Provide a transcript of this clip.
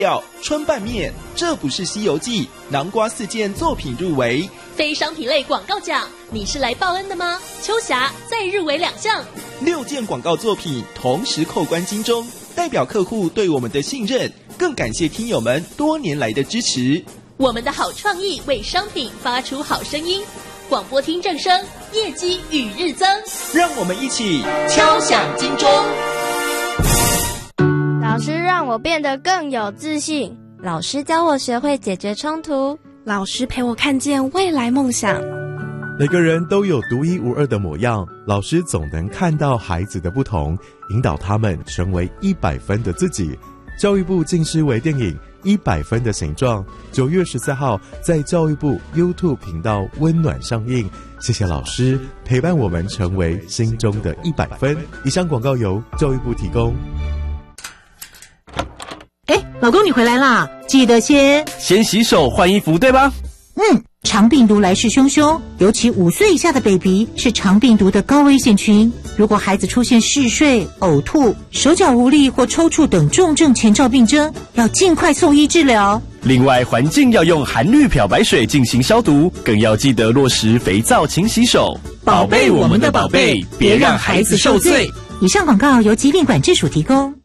春拌面，这不是西游记，南瓜4件作品入围。 非商品类广告奖，你是来报恩的吗？秋霞再入围2项。 6件广告作品同时扣关金钟，代表客户对我们的信任，更感谢听友们多年来的支持。 我们的好创意为商品发出好声音，广播听正声，业绩与日增。 让我们一起敲响金钟。 老师让我变得更有自信， 老师教我学会解决冲突， 老师陪我看见未来梦想。 每个人都有独一无二的模样，老师总能看到孩子的不同，引导他们成为100分的自己。教育部近视微电影100分的形状，9月14号在教育部 YouTube 频道温暖上映。谢谢老师陪伴我们成为心中的100分。以上广告由教育部提供。 老公你回来啦，记得先洗手换衣服，对吧？ 肠病毒来势汹汹，尤其5岁以下的 baby 是肠病毒的高危险群。如果孩子出现嗜睡、呕吐、手脚无力或抽搐等重症前兆病征，要尽快送医治疗。 另外，环境要用含氯漂白水进行消毒，更要记得落实肥皂勤洗手， 宝贝我们的宝贝，别让孩子受罪。以上广告由疾病管制署提供。